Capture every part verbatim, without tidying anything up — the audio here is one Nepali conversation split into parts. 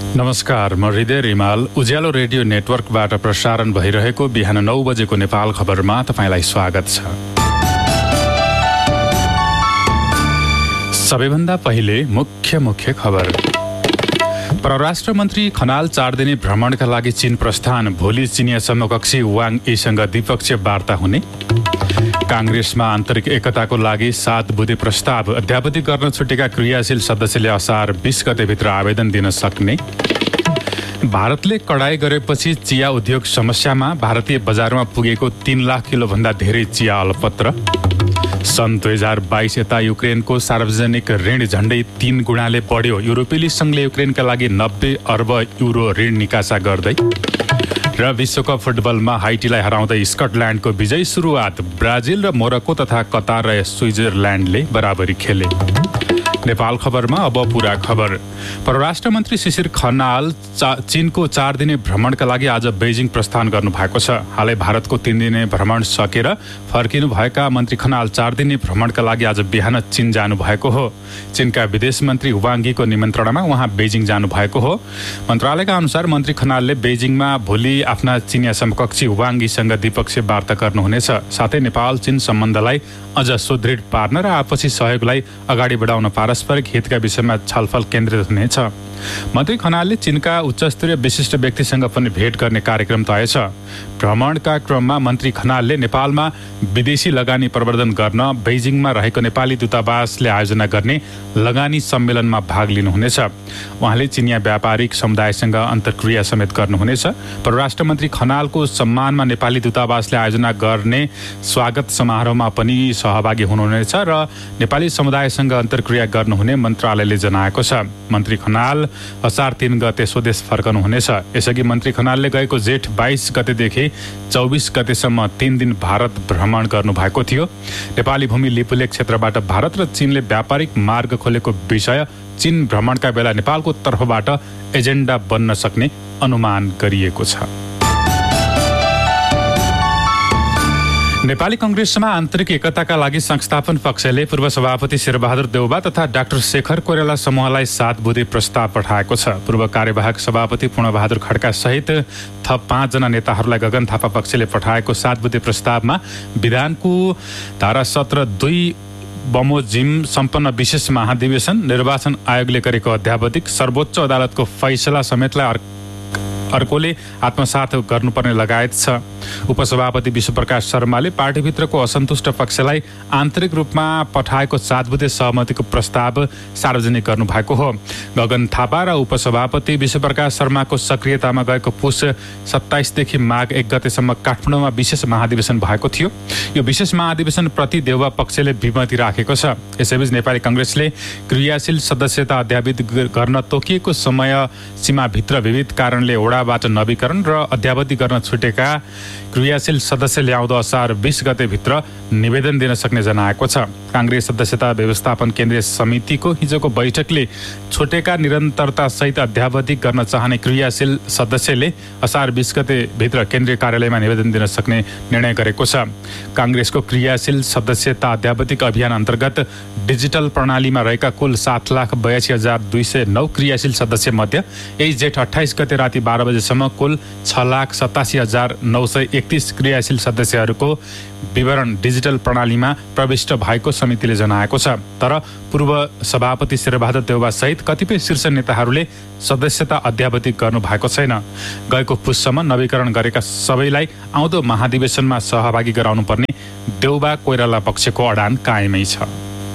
नमस्कार, म हृदय रिमाल। उज्यालो रेडियो नेटवर्कबाट प्रसारण भइरहेको बिहान नौ बजेको नेपाल खबरमा तपाईँलाई स्वागत छ। सबैभन्दा पहिले मुख्य मुख्य खबर। परराष्ट्र मन्त्री खनाल चार दिने भ्रमणका लागि चीन प्रस्थान। भोलि चिनिया समकक्षी वाङ यीसँग द्विपक्षीय वार्ता हुने। कांग्रेसमा आन्तरिक एकताको लागि सात बुँदे प्रस्ताव। अध्यापति गर्न छुटेका क्रियाशील सदस्यले असार बीस गतेभित्र आवेदन दिन सक्ने। भारतले कडाई गरेपछि चिया उद्योग समस्यामा। भारतीय बजारमा पुगेको तीन लाख किलोभन्दा धेरै चिया अलपत्र। सन् दुई हजार बाइस यता युक्रेनको सार्वजनिक ऋण झण्डै तीन गुणाले बढ्यो। युरोपेली संघले युक्रेनका लागि नब्बे अर्ब युरो ऋण निकासा गर्दै। र विश्वकप फुटबलमा हाइटीलाई हराउँदै स्कटल्यान्डको विजयी सुरुवात। ब्राजिल र मोरक्को तथा कतार र स्विजरल्यान्डले बराबरी खेले। नेपाल खबरमा अब पूरा खबर। परराष्ट्र मन्त्री शिशिर खनाल चा, चीनको चार दिने भ्रमणका लागि आज बेजिङ प्रस्थान गर्नु भएको छ। हालै भारतको तीन दिने भ्रमण सकेर फर्किनु भएका मन्त्री खनाल चार दिने भ्रमणका लागि आज बिहान चीन जानु भएको हो। चीनका विदेश मन्त्री वाङ यीको निमन्त्रणामा उहाँ बेजिङ जानु भएको हो। मन्त्रालयका अनुसार मन्त्री खनालले बेजिङमा भोलि आफ्ना चिनिया समकक्षी वाङ यीसँग द्विपक्षीय वार्ता गर्नुहुनेछ। साथै नेपाल चीन सम्बन्धलाई अझ सुदृढ पार्न र आपसी सहयोगलाई अगाडि बढाउन पारस्परिक हितका विषयमा छलफल केन्द्रित हुनेछ। मन्त्री खनालले चीनका उच्चस्तरीय विशिष्ट व्यक्तिसँग पनि भेट गर्ने कार्यक्रम तय छ। भ्रमणका क्रममा मन्त्री खनालले नेपालमा विदेशी लगानी प्रवर्धन गर्न बेजिङमा रहेको नेपाली दूतावासले आयोजना गर्ने लगानी सम्मेलनमा भाग लिनुहुनेछ। उहाँले चिनिया व्यापारिक समुदायसँग अन्तर्क्रिया समेत गर्नुहुनेछ। परराष्ट्र मन्त्री खनालको सम्मानमा नेपाली दूतावासले आयोजना गर्ने स्वागत समारोहमा पनि सहभागी हुनुहुनेछ र नेपाली समुदायसँग अन्तर्क्रिया गर्नुहुने मन्त्रालयले जनाएको छ। मन्त्री खनाल असार तीन गते स्वदेश फर्कनुहुनेछ। यसअघि मन्त्री खनालले गएको जेठ बाइस गतेदेखि चौबिस गतेसम्म तीन दिन भारत भ्रमण गर्नुभएको थियो। नेपाली भूमि लिपुलेख क्षेत्रबाट भारत र चीनले व्यापारिक मार्ग खोलेको विषय चीन भ्रमणका बेला नेपालको तर्फबाट एजेन्डा बन्न सक्ने अनुमान गरिएको छ। नेपाली कंग्रेसमा आन्तरिक एकताका लागि संस्थापन पक्षले पूर्व सभापति शेरबहादुर देउबा तथा डाक्टर शेखर कोइराला समूहलाई सात बुँदे प्रस्ताव पठाएको छ। पूर्व कार्यवाहक सभापति पूर्णबहादुर खड्का सहित थप पाँचजना नेताहरूलाई गगन थापा पक्षले पठाएको सात बुँदे प्रस्तावमा विधानको धारा सत्र दुई बमोजिम सम्पन्न विशेष महाधिवेशन, निर्वाचन आयोगले गरेको अध्यावधिक, सर्वोच्च अदालतको फैसला समेतलाई अर्कोले आत्मसात गर्नुपर्ने लगायत छ। उपसभापति विश्वप्रकाश शर्माले पार्टीभित्रको असन्तुष्ट पक्षलाई आन्तरिक रूपमा पठाएको सात बुँदे सहमतिको प्रस्ताव सार्वजनिक गर्नुभएको हो। गगन थापा र उपसभापति विश्वप्रकाश शर्माको सक्रियतामा गएको पुष सत्ताइसदेखि माघ एक गतेसम्म काठमाडौँमा विशेष महाधिवेशन भएको थियो। यो विशेष महाधिवेशन प्रति देउबा पक्षले विमति राखेको छ। यसैबीच नेपाली कंग्रेसले क्रियाशील सदस्यता अध्यावधिक गर्न तोकिएको समय सीमाभित्र विविध कारणले ओडाबाट नवीकरण र अध्यावधि गर्न छुटेका क्रियाशील सदस्य ल्याउँदो असार बीस गतेभित्र निवेदन दिन सक्ने जनाएको छ। कांग्रेस सदस्यता व्यवस्थापन केन्द्रीय समितिको हिजोको बैठकले छुटेका निरन्तरता सहित अध्यावधिक गर्न चाहने क्रियाशील सदस्यले असार बीस गतेभित्र केन्द्रीय कार्यालयमा निवेदन दिन सक्ने निर्णय गरेको छ। कांग्रेसको क्रियाशील सदस्यता अध्यावधिक अभियान अन्तर्गत डिजिटल प्रणालीमा रहेका कुल सात लाख बयासी हजार दुई सय नौ क्रियाशील सदस्य मध्ये यही जेठ अठाइस गते राति बाह्र बजेसम्म कुल छ लाख सतासी हजार नौ सय एकतिस क्रियाशील सदस्यहरूको विवरण डिजिटल प्रणालीमा प्रविष्ट भएको समितिले जनाएको छ। तर पूर्व सभापति शेरबहादुर देउबा सहित कतिपय शीर्ष नेताहरूले सदस्यता अध्यावधिक गर्नु भएको छैन। गएको पुससम्म नवीकरण गरेका सबैलाई आउँदो महाधिवेशनमा सहभागी गराउनु पर्ने देउबा कोइराला पक्षको अडान कायमै छ।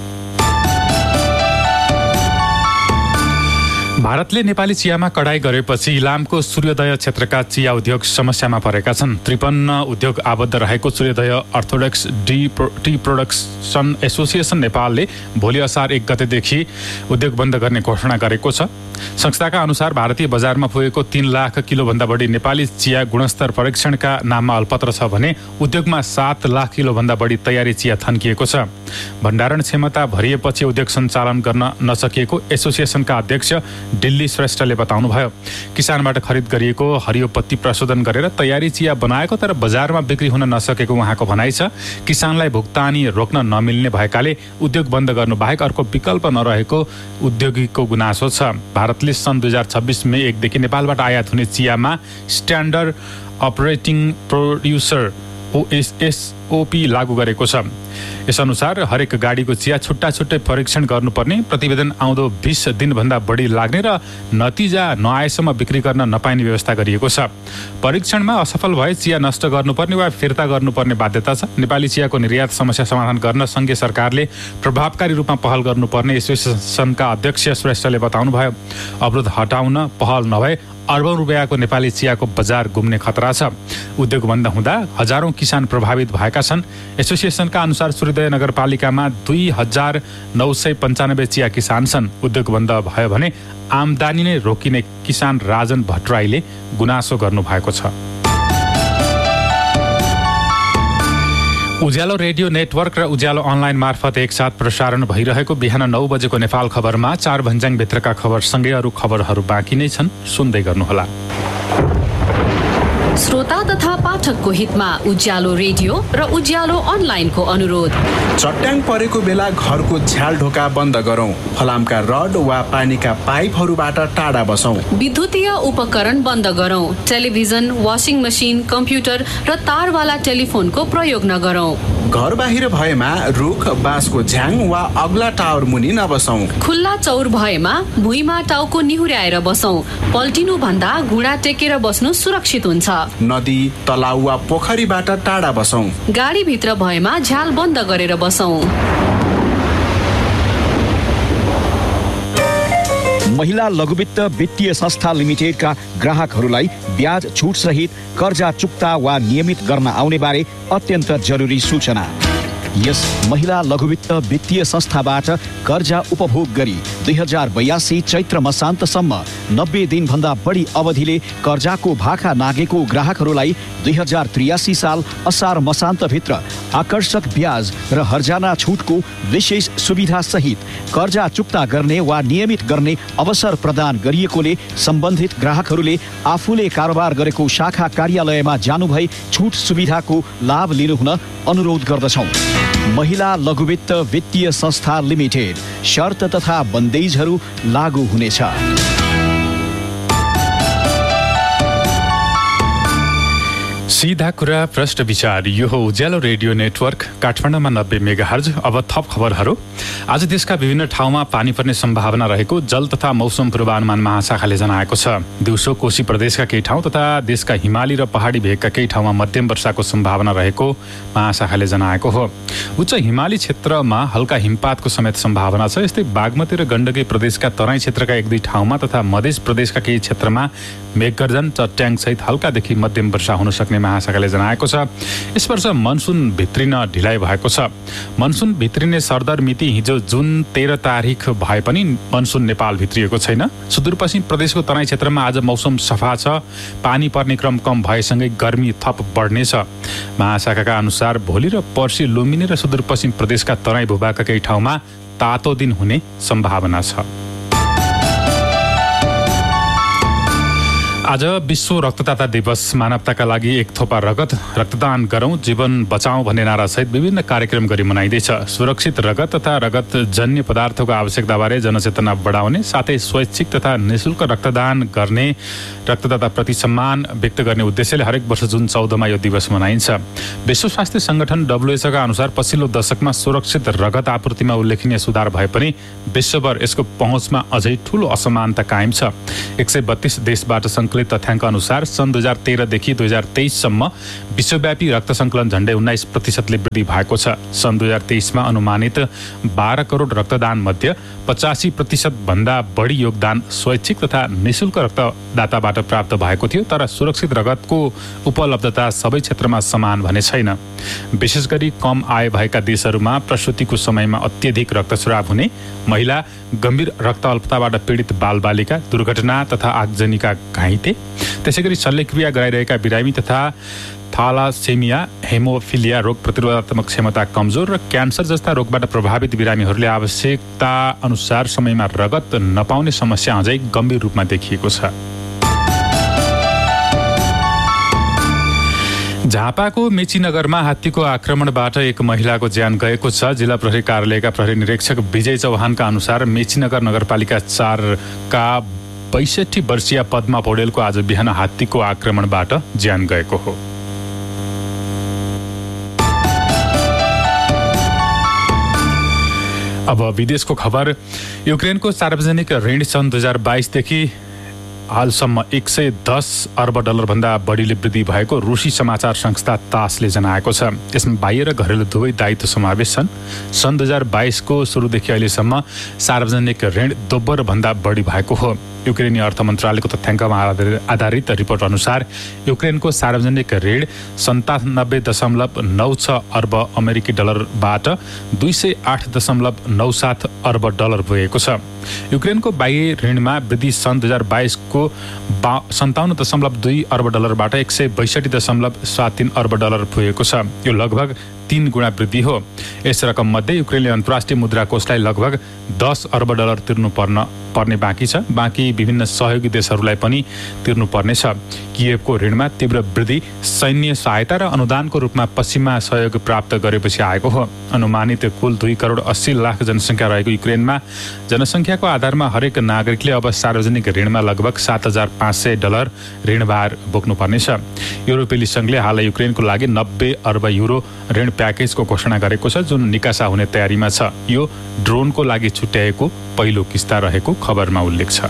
भारतले नेपाली चियामा कडाई गरेपछि इलामको सूर्योदय क्षेत्रका चिया उद्योग समस्यामा परेका छन्। त्रिपन्न उद्योग आबद्ध रहेको सूर्योदय orthodox D T production association नेपालले भोलि असार एक गतेदेखि उद्योग बन्द गर्ने घोषणा गरेको छ। संस्थाका अनुसार भारतीय बजारमा पुगेको तीन लाख किलोभन्दा बढी नेपाली चिया गुणस्तर परीक्षणका नाममा अल्पत्र छ भने उद्योगमा सात लाख किलोभन्दा बढी तयारी चिया थन्किएको छ। भण्डारण क्षमता भरिएपछि उद्योग सञ्चालन गर्न नसकिएको एसोसिएसनका अध्यक्ष दिल्ली श्रेष्ठले बताउनुभयो। किसानबाट खरिद गरिएको हरियो पत्ती प्रशोधन गरेर तयारी चिया बनाएको तर बजारमा बिक्री हुन नसकेको उहाँको भनाइ छ। किसानलाई भुक्तानी रोक्न नमिल्ने भएकाले उद्योग बन्द गर्नु बाहेक अर्को विकल्प नरहेको उद्योगीको गुनासो छ। भारतले सन् दुई हजार छब्बिस मे एकदेखि नेपालबाट आयात हुने चियामा स्ट्यान्डर्ड अपरेटिङ प्रोड्युसर एसओपी लागू गरेको छ। यसअनुसार हरेक गाडीको चिया छुट्टा छुट्टै परीक्षण गर्नुपर्ने, प्रतिवेदन आउँदो बीस दिनभन्दा बढी लाग्ने र नतिजा नआएसम्म बिक्री गर्न नपाइने व्यवस्था गरिएको छ। परीक्षणमा असफल भए चिया नष्ट गर्नुपर्ने वा फिर्ता गर्नुपर्ने बाध्यता छ। नेपाली चियाको निर्यात समस्या समाधान गर्न सङ्घीय सरकारले प्रभावकारी रूपमा पहल गर्नुपर्ने एसोसिएसनका अध्यक्ष श्रेष्ठले बताउनुभयो। अवरोध हटाउन पहल नभए अर्बौं रुपियाँको नेपाली चियाको बजार गुम्ने खतरा छ। उद्योग बन्द हुँदा हजारौं किसान प्रभावित भएका छन्। एसोसिएसनका अनुसार सूर्योदय नगरपालिकामा दुई हजार नौ सय पन्चानब्बे चिया किसान छन्। उद्योग बन्द भयो भने आमदानी नै रोकिने किसान राजन भट्टराईले गुनासो गर्नु भएको छ। उज्यालो रेडियो नेटवर्क र उज्यालो अनलाइन मार्फत एकसाथ प्रसारण भइरहेको बिहान नौ बजेको नेपाल खबरमा चार भन्ज्याङभित्रका खबरसँगै अरू खबरहरू बाँकी नै छन्, सुन्दै गर्नुहोला। श्रोता तथा पाठकको हितमा उज्यालो रेडियो र उज्यालो अनलाइनको अनुरोध। चट्याङ परेको बेला घरको झ्याल ढोका बन्द गरौँ। फलामका रड वा पानीका पाइपहरूबाट टाढा बसौँ। विद्युतीय उपकरण बन्द गरौँ। टेलिभिजन, वासिङ मसिन, कम्प्युटर र तारवाला टेलिफोनको प्रयोग नगरौँ। घर बाहिर भएमा रुख, बाँसको झ्याङ वा अग्ला टावर मुनि नबसौँ। खुल्ला चौर भएमा भुइँमा टाउको निहुर्याएर बसौँ। पल्टिनु भन्दा घुँडा टेकेर बस्नु सुरक्षित हुन्छ। नदी, तलाउ वा पोखरीबाट टाढा बसौँ। गाडीभित्र भएमा झ्याल बन्द गरेर बसौँ। महिला लघुवित्त वित्तीय संस्था लिमिटेडका ग्राहकहरूलाई ब्याज छुट सहित कर्जा चुक्ता वा नियमित गर्न आउने बारे अत्यन्त जरुरी सूचना। यस महिला लघुवित्त वित्तीय संस्थाबाट कर्जा उपभोग गरी दुई हजार बयासी चैत्र मसान्तसम्म नब्बे दिनभन्दा बढी अवधिले कर्जाको भाका नागेको ग्राहकहरूलाई दुई हजार त्रियासी साल असार मसान्तभित्र आकर्षक ब्याज र हर्जाना छुटको विशेष सुविधा सहित कर्जा चुक्ता गर्ने वा नियमित गर्ने अवसर प्रदान गरिएकोले सम्बन्धित ग्राहकहरूले आफूले कारोबार गरेको शाखा कार्यालयमा जानुभई छुट सुविधाको लाभ लिनुहुन अनुरोध गर्दछौँ। महिला लघुवित्त वित्तीय संस्था लिमिटेड। शर्त तथा बन्देजहरू लागू हुनेछ। सीधा कुरा प्रश्न विचार। यो हो उज्यालो रेडियो नेटवर्क काठमाडौँमा नब्बे मेगा हर्ज। अब थप खबरहरू। आज देशका विभिन्न ठाउँमा पानी पर्ने सम्भावना रहेको जल तथा मौसम पूर्वानुमान महाशाखाले जनाएको छ। दिउँसो कोशी प्रदेशका केही ठाउँ तथा देशका हिमाली र पहाडी भेगका केही ठाउँमा मध्यम वर्षाको सम्भावना रहेको महाशाखाले जनाएको हो। उच्च हिमाली क्षेत्रमा हल्का हिमपातको समेत सम्भावना छ। यस्तै बागमती र गण्डकी प्रदेशका तराई क्षेत्रका एक दुई ठाउँमा तथा मध्य प्रदेशका केही क्षेत्रमा मेघगर्जन, चट्याङ सहित हल्कादेखि मध्यम वर्षा हुन सक्ने महाशाखाले जनाएको छ। यस वर्ष मनसुन भित्रिन ढिलाइ भएको छ। मनसुन भित्रिने सरदर मिति हिजो जुन तेह्र तारिक भए पनि मनसुन नेपाल भित्रिएको छैन। सुदूरपश्चिम प्रदेशको तराई क्षेत्रमा आज मौसम सफा छ। पानी पर्ने क्रम कम भएसँगै गर्मी थप बढ्नेछ। महाशाखाका अनुसार भोलि र पर्सि लुम्बिनी र सुदूरपश्चिम प्रदेशका तराई भूभागका केही ठाउँमा तातो दिन हुने सम्भावना छ। आज विश्व रक्तदाता दिवस। मानवताका लागि एक थोपा रगत रक्तदान गरौँ, जीवन बचाउँ भन्ने नारासहित विभिन्न कार्यक्रम गरी मनाइँदैछ। सुरक्षित रगत तथा रगत जन्य पदार्थको आवश्यकताबारे जनचेतना बढाउने साथै स्वैच्छिक तथा निःशुल्क रक्तदान गर्ने रक्तदाताप्रति सम्मान व्यक्त गर्ने उद्देश्यले हरेक वर्ष जुन चौधमा यो दिवस मनाइन्छ। विश्व स्वास्थ्य संगठन डब्ल्युएचओका अनुसार पछिल्लो दशकमा सुरक्षित रगत आपूर्तिमा उल्लेखनीय सुधार भए पनि विश्वभर यसको पहुँचमा अझै ठूलो असमानता कायम छ। एक सय बत्तीस देशबाट सङ्कलित तथ्याङ्क अनुसार सन् दुई हजार तेह्रदेखि दुई हजार तेइससम्म विश्वव्यापी रक्त सङ्कलन झण्डै उन्नाइस प्रतिशतले वृद्धि भएको छ। सन् दुई हजार तेइसमा अनुमानित बाह्र करोड रक्तदान मध्ये पचासी प्रतिशत भन्दा बढी योगदान स्वैच्छिक तथा निःशुल्क रक्तदाताबाट प्राप्त भएको थियो। तर सुरक्षित रगतको उपलब्धता सबै क्षेत्रमा समान भने छैन। विशेष गरी कम आय भएका देशहरूमा प्रसुतिको समयमा अत्यधिक रक्तस्राव हुने, महिला, गम्भीर रक्त अल्पताबाट पीडित बालबालिका, दुर्घटना तथा आगजनीका घाइते थिए। त्यसैगरी शल्यक्रिया गराइरहेका बिरामी तथा थालासेमिया, हेमोफिलिया रोग प्रतिरोधात्मक क्षमता कमजोर र क्यान्सर जस्ता रोगबाट प्रभावित बिरामीहरूले आवश्यकता अनुसार समयमा रगत नपाउने समस्या अझै गम्भीर रूपमा देखिएको छ। झापाको मेचीनगरमा हात्तीको आक्रमणबाट एक महिलाको ज्यान गएको छ। जिल्ला प्रहरी कार्यालयका प्रहरी निरीक्षक विजय चौहानका अनुसार मेचीनगर नगरपालिका चारका बैसठी वर्षीय पद्मा पौडेलको आज बिहान हात्तीको आक्रमणबाट ज्यान गएको हो। अब विदेशको खबर। युक्रेनको सार्वजनिक ऋण सन् दुई हजार बाइसदेखि हालसम्म एक सय दस अर्ब डलरभन्दा बढीले वृद्धि भएको रुसी समाचार संस्था तासले जनाएको छ। यसमा बाह्य र घरेलु दुवै दायित्व समावेश छन्। सन् दुई हजार बाइसको सुरुदेखि अहिलेसम्म सार्वजनिक ऋण दोब्बर भन्दा बढी भएको हो। युक्रेनी अर्थ मन्त्रालयको तथ्याङ्कमा आधारित रिपोर्ट अनुसार युक्रेनको सार्वजनिक ऋण सन्तानब्बे दशमलव नौ छ अर्ब अमेरिकी डलरबाट दुई सय आठ दशमलव नौ सात अर्ब डलर पुगेको छ। युक्रेनको बाह्य ऋणमा वृद्धि सन् दुई हजार बाइसको बा सन्ताउन्न दशमलव दुई अर्ब डलरबाट एक सय बैसठी दशमलव सात तीन अर्ब डलर पुगेको छ। यो लगभग तीन गुणा वृद्धि हो। यस रकम मध्ये युक्रेनले अन्तर्राष्ट्रिय मुद्रा कोषलाई लगभग दस अर्ब डलर तिर्नु पर्न पर्ने बाँकी छ। बाँकी विभिन्न सहयोगी देशहरूलाई पनि तिर्नु पर्नेछ। किएभको ऋणमा तीव्र वृद्धि सैन्य सहायता र अनुदानको रूपमा पश्चिममा सहयोग प्राप्त गरेपछि आएको हो। अनुमानित कुल दुई करोड अस्सी लाख जनसङ्ख्या रहेको युक्रेनमा जनसङ्ख्याको आधारमा हरेक नागरिकले अब सार्वजनिक ऋणमा लगभग सात हजार पाँच सय डलर ऋणभार बोक्नुपर्नेछ। युरोपेली सङ्घले हालै युक्रेनको लागि नब्बे अर्ब युरो ऋण प्याकेजको घोषणा गरेको छ, जुन निकासा हुने तयारीमा छ। यो ड्रोनको लागि छुट्याएको पहिलो किस्ता रहेको खबरमा उल्लेख छ।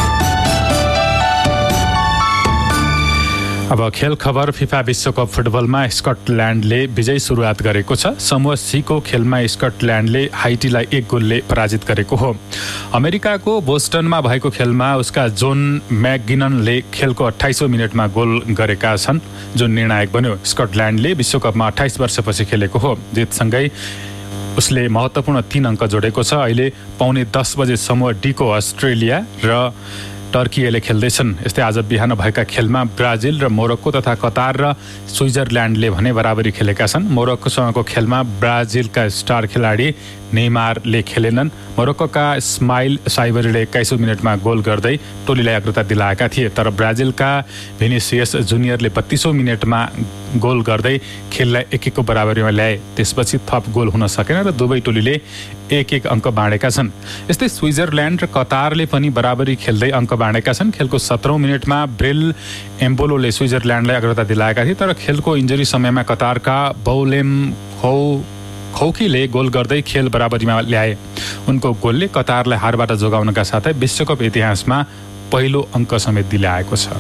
अब खेल खबर। फिफा विश्वकप फुटबलमा स्कटल्यान्डले विजयी सुरुवात गरेको छ। समूह सीको खेलमा स्कटल्यान्डले हाइटीलाई एक गोलले पराजित गरेको हो। अमेरिकाको बोस्टनमा भएको खेलमा उसका जोन म्याकगिननले खेलको अठाइसौँ मिनटमा गोल गरेका छन्, जुन निर्णायक बन्यो। स्कटल्यान्डले विश्वकपमा अठाइस वर्षपछि खेलेको हो। जितसँगै उसले महत्त्वपूर्ण तीन अङ्क जोडेको छ। अहिले पौने दस बजे समूह डीको अस्ट्रेलिया र टर्कीले खेल्दैछन्। यस्तै आज बिहान भएका खेलमा ब्राजिल र मोरक्को तथा कतार र स्विजरल्यान्डले भने बराबरी खेलेका छन्। मोरक्कोसँगको खेलमा ब्राजिलका स्टार खेलाडी नेमारले खेलेनन्। मोरक्कोका स्माइल साइबरीले एक्काइसौँ मिनटमा गोल गर्दै टोलीलाई अग्रता दिलाएका थिए, तर ब्राजिलका भिनिसियस जुनियरले बत्तीसौँ मिनटमा गोल गर्दै खेललाई एक एकको बराबरीमा ल्याए। त्यसपछि थप गोल हुन सकेन र दुवै टोलीले एक एक अङ्क बाँडेका छन्। यस्तै स्विजरल्यान्ड र कतारले पनि बराबरी खेल्दै अङ्क बाँडेका छन्। खेलको सत्रौँ मिनटमा ब्रेल एम्बोलोले स्विजरल्यान्डलाई अग्रता दिलाएका थिए, तर खेलको इन्जुरी समयमा कतारका बौलेम खौ खौकीले गोल गर्दै खेल बराबरीमा ल्याए। उनको गोलले कतारलाई हारबाट जोगाउनका साथै विश्वकप इतिहासमा पहिलो अङ्क समेत दिलाएको छ।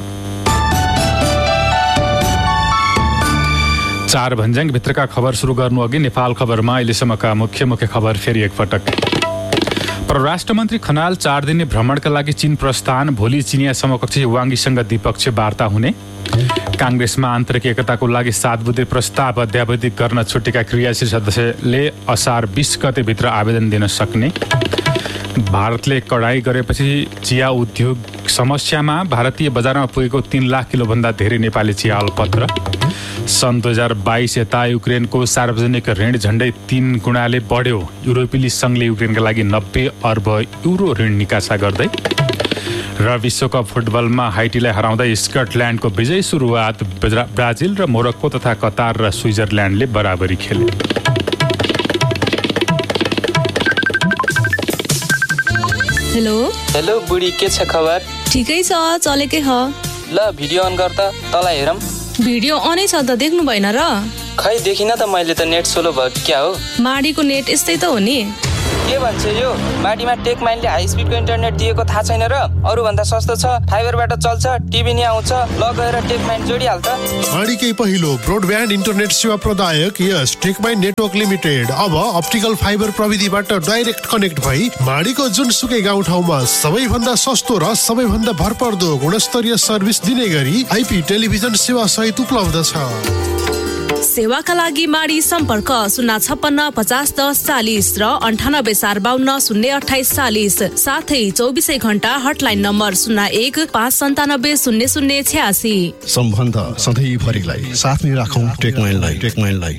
चार भन्ज्याङ भित्रका खबर सुरु गर्नु अघि नेपाल खबरमा अहिलेसम्मका मुख्य मुख्य खबर फेरि एकपटक। परराष्ट्र मन्त्री खनाल चार दिने भ्रमणका लागि चीन प्रस्थान। भोलि चिनिया समकक्षी वाङ्गीसँग द्विपक्षीय वार्ता हुने। काङ्ग्रेसमा आन्तरिक एकताको लागि सात बुँदे प्रस्ताव अध्यावधि गर्न छुटेका क्रियाशील सदस्यले असार बिस गतेभित्र आवेदन दिन सक्ने। भारतले कडाई गरेपछि चिया उद्योग समस्यामा भारतीय बजारमा पुगेको तीन लाख किलोभन्दा धेरै नेपाली चिया अलपत्र। सन् दुई हजार बाइस यता युक्रेनको सार्वजनिक ऋण झण्डै तीन गुणाले बढ्यो। युरोपेली सङ्घले युक्रेनका लागि नब्बे अर्ब युरो ऋण निकासा गर्दै। र विश्वकप फुटबलमा हाइटीलाई हराउँदै स्कटल्यान्डको विजयी सुरुवात। ब्राजिल र मोरक्को तथा कतार र स्विजरल्यान्डले बराबरी खेले। हेलो हेलो बुढी, के छ खबर? ठिकै छ, चलेकै ह। ल भिडियो अन गर त, तँलाई हेरौँ। भिडियो अनै छ त, देख्नु भएन र? खै देखिन त मैले त, नेट स्लो भयो क्या हो? माडीको नेट यस्तै त हो नि। के भन्छ यो? माडीमा टेक माइनले हाई स्पिडको इन्टरनेट दिएको थाहा छैन र? अरू भन्दा सस्तो छ, फाइबरबाट चल्छ, टिभी नि आउँछ। ल गएर टेक माइन जोडिहाल त। माडीकै पहिलो ब्रोडब्यान्ड इन्टरनेट सेवा प्रदायक यस टेक माइन नेटवर्क लिमिटेड अब अप्टिकल फाइबर प्रविधिबाट डाइरेक्ट कनेक्ट भई माडीको जुनसुकै गाउँठाउँमा सबैभन्दा सस्तो र सबैभन्दा भरपर्दो गुणस्तरीय सर्भिस दिने गरी आइपी टेलिभिजन सेवा सहित उपलब्ध छ। सेवाका लागि माडी सम्पर्क शून्य छप्पन्न पचास दस चालिस र अन्ठानब्बे चार बाहन्न शून्य अठाइस चालिस, साथै चौबिसै घण्टा हटलाइन नम्बर शून्य एक पाँच सन्तानब्बे शून्य शून्य छ्यासी। सम्बन्ध सधैँभरिलाई साथमै राखौँ टेकमाइललाई टेकमाइललाई।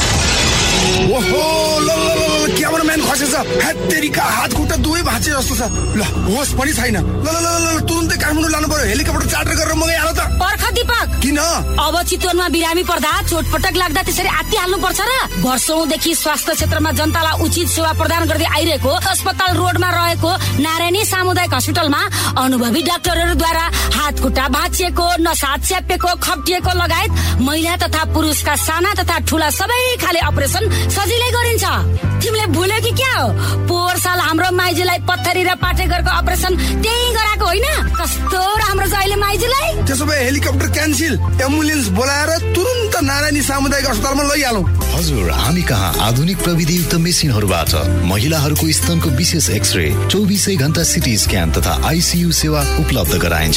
ओहो ल ल ल क्यामेराम्यान खसेछ, हेत्तेरीका हात खुट्टा दुवै भाँचे जस्तो छ। ल होस पनि छैन। ल ल ल तुरुन्तै काठमाडौँ लानु पर्यो, हेलिकप्टर चार्टर गरेर मगाइहाल त। पर्ख दिपक, किन अब चितवनमा बिरामी पर्दा चोटपटक लाग्दा त्यसरी आत्तिहाल्नु पर्छ र? वर्षौंदेखि स्वास्थ्य क्षेत्रमा जनतालाई उचित सेवा प्रदान गर्दै आइरहेको अस्पताल रोडमा रहेको नारायणी सामुदायिक अस्पतालमा अनुभवी डाक्टरहरूद्वारा हात खुट्टा भाँचिएको, नसा च्यापेको, खप्टिएको लगायत महिला तथा पुरुषका साना तथा ठूला सबै खाले अपरेसन सजिलै गरिन्छ। तिमीले भुल्यो कि क्या हो? पोहोर साल हाम्रो माइजूलाई पत्थरी र पाटेघरको अपरेसन त्यही गराएको होइन? कस्तो राम्रो छ अहिले माइजूलाई। त्यसो भए हेलिकप्टर क्यान्सिल, एम्बुलेन्स बोलाएर तुरुन्त नारायणी सामुदायिक अस्पतालमा लैहालौँ। हजुर, हामी कहाँ आधुनिक प्रविधियुक्त मेसिनहरूबाट महिलाहरूको स्तनको विशेष एक्सरे, चौबिसै घण्टा सिटी स्क्यान तथा आइसियू सेवा उपलब्ध गराइन्छ।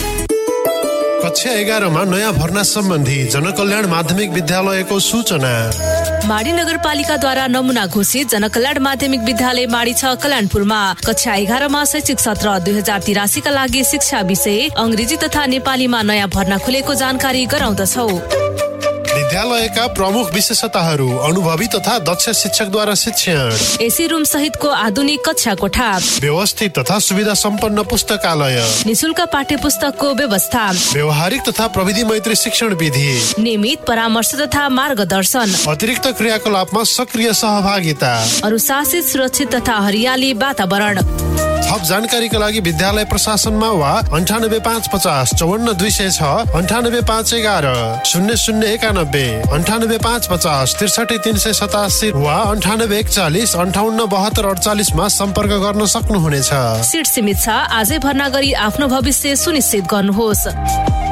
कक्षा एघारमा नयाँ भर्ना सम्बन्धी जनकल्याण माध्यमिक विद्यालयको सूचना। माडी नगरपालिकाद्वारा नमुना घोषित जनकल्याण माध्यमिक विद्यालय माडी छ कल्याणपुरमा कक्षा एघारमा शैक्षिक सत्र दुई हजार तिरासीका लागि शिक्षा विषय अंग्रेजी तथा नेपालीमा नयाँ भर्ना खुलेको जानकारी गराउँदछौ। विद्यालयका प्रमुख विशेषताहरू अनुभवी तथा दक्ष शिक्षकद्वारा शिक्षण, एसी रूम सहितको आधुनिक कक्षा कोठा, व्यवस्थित तथा सुविधा सम्पन्न पुस्तकालय, निशुल्क पाठ्य पुस्तकको व्यवस्था, व्यवहारिक तथा प्रविधि मैत्री शिक्षण विधि, नियमित परामर्श तथा मार्गदर्शन, अतिरिक्त क्रियाकलापमा सक्रिय सहभागिता, अनुशासित सुरक्षित तथा हरियाली वातावरण। थप जानकारीका लागि विद्यालय प्रशासनमा वा अन्ठानब्बे पाँच पचास चौवन्न दुई सय छ, अन्ठानब्बे पाँच एघार शून्य शून्य एकानब्बे, अन्ठानब्बे पाँच पचास त्रिसठी तीन सय सतासी वा अन्ठानब्बे एकचालिस अन्ठाउन्न बहत्तर अडचालिसमा सम्पर्क गर्न सक्नुहुनेछ। सिट सीमित छ, आजै भर्ना गरी आफ्नो भविष्य सुनिश्चित गर्नुहोस्।